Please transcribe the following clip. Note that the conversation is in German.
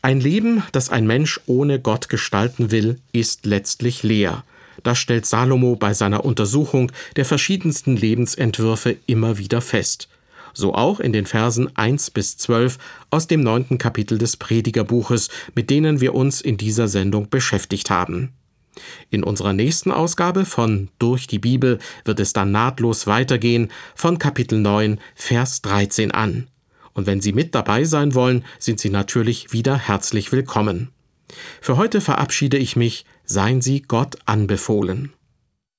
Ein Leben, das ein Mensch ohne Gott gestalten will, ist letztlich leer. Das stellt Salomo bei seiner Untersuchung der verschiedensten Lebensentwürfe immer wieder fest. So auch in den Versen 1-12 aus dem 9. Kapitel des Predigerbuches, mit denen wir uns in dieser Sendung beschäftigt haben. In unserer nächsten Ausgabe von Durch die Bibel wird es dann nahtlos weitergehen von Kapitel 9, Vers 13 an. Und wenn Sie mit dabei sein wollen, sind Sie natürlich wieder herzlich willkommen. Für heute verabschiede ich mich. Seien Sie Gott anbefohlen.